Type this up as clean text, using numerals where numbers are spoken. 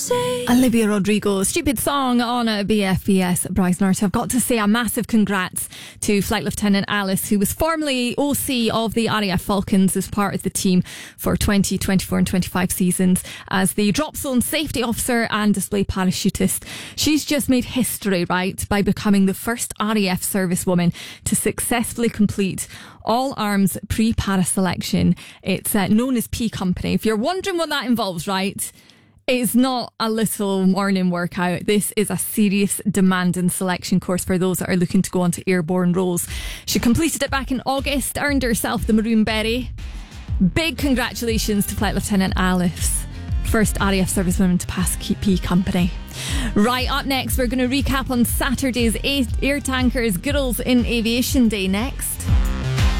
Olivia Rodrigo, Stupid Song on a BFBS. Bryce North. I've got to say a massive congrats to Flight Lieutenant Alice, who was formerly OC of the RAF Falcons as part of the team for 2024 and 25 seasons as the drop zone safety officer and display parachutist. She's just made history, right, by becoming the first RAF servicewoman to successfully complete all arms pre-para selection. It's known as P Company. If you're wondering what that involves, right, it's not a little morning workout. This is a serious demanding selection course for those that are looking to go onto airborne roles. She completed it back in August, earned herself the Maroon Beret. Big congratulations to Flight Lieutenant Alice, first RAF servicewoman to pass P Company. Right, up next, we're going to recap on Saturday's Air Tankers Girls in Aviation Day next.